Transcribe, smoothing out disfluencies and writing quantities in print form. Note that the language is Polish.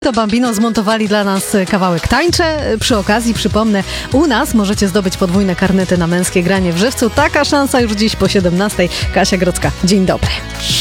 To Bambino zmontowali dla nas kawałek Tańczę. Przy okazji przypomnę, u nas możecie zdobyć podwójne karnety na męskie granie w Żywcu. Taka szansa już dziś po 17:00. Kasia Grodzka, dzień dobry.